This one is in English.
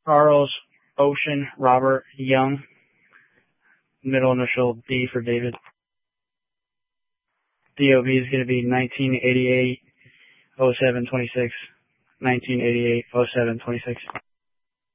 Charles Ocean Robert Young, middle initial D for David. DOB is going to be 1988-07-26, 1988-07-26.